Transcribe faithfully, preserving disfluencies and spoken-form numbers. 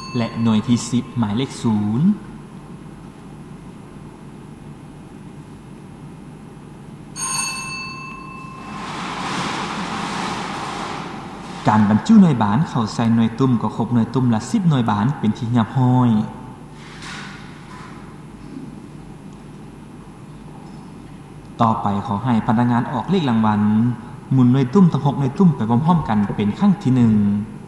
และหน่วยที่สิบหมายเลขศูนย์การบรรจุหน่วยบานเข้าใส่หน่วยตุ่มก็ครบหน่วยตุ่มละสิบหน่วยบานเป็นที่เรียบร้อยต่อไปขอให้พนักงานออกเลขรางวัลหมุนหน่วยตุ่มทั้งหกหน่วยตุ่มไปพร้อมๆกันเป็นครั้งที่หนึ่ง